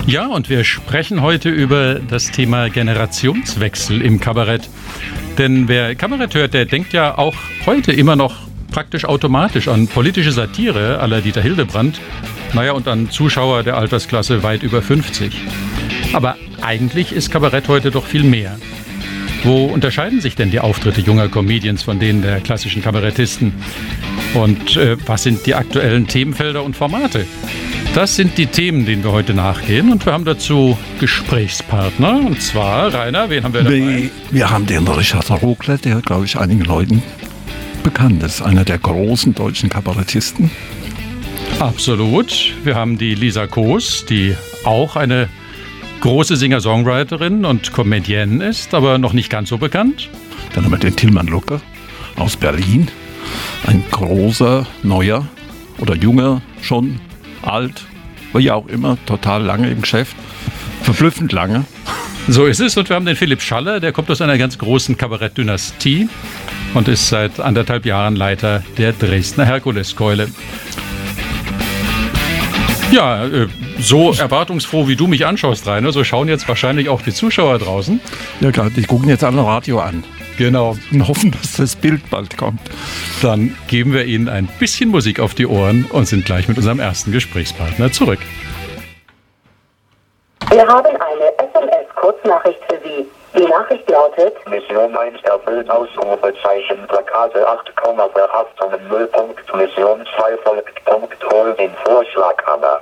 Ja, und wir sprechen heute über das Thema Generationswechsel im Kabarett. Denn wer Kabarett hört, der denkt ja auch heute immer noch praktisch automatisch an politische Satire à la Dieter Hildebrand. Naja, und an Zuschauer der Altersklasse weit über 50. Aber eigentlich ist Kabarett heute doch viel mehr. Wo unterscheiden sich denn die Auftritte junger Comedians von denen der klassischen Kabarettisten? Und was sind die aktuellen Themenfelder und Formate? Das sind die Themen, denen wir heute nachgehen. Und wir haben dazu Gesprächspartner. Und zwar, Rainer, wen haben wir dabei? Wir haben den Richard Rogler, der, glaube ich, einigen Leuten bekannt ist. Einer der großen deutschen Kabarettisten. Absolut. Wir haben die Lisa Koos, die auch eine große Singer-Songwriterin und Comedienne ist, aber noch nicht ganz so bekannt. Dann haben wir den Tilman Lucke aus Berlin. Ein großer, neuer oder junger, schon alt, wie auch immer, total lange im Geschäft. Verblüffend lange. So ist es. Und wir haben den Philipp Schaller, der kommt aus einer ganz großen Kabarett-Dynastie und ist seit 1,5 Jahren Leiter der Dresdner Herkuleskeule. Ja, so erwartungsfroh, wie du mich anschaust, Rainer, so schauen jetzt wahrscheinlich auch die Zuschauer draußen. Ja, klar, die gucken jetzt alle Radio an. Genau. Und hoffen, dass das Bild bald kommt. Dann geben wir Ihnen ein bisschen Musik auf die Ohren und sind gleich mit unserem ersten Gesprächspartner zurück. Wir haben eine SMS-Kurznachricht für Sie. Die Nachricht lautet: Mission 1 erfüllt, Ausrufezeichen, Plakate 8, Verhaftungen 0. Mission 2 folgt, Hol den Vorschlaghammer.